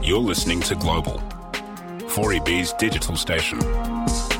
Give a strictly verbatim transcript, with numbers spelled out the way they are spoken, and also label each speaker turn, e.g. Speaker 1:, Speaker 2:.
Speaker 1: You're listening to Global, four E B's digital station.